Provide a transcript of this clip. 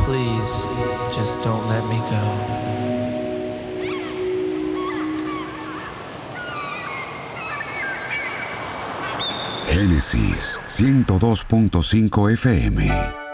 Please, just don't let me go. Génesis 102.5 FM.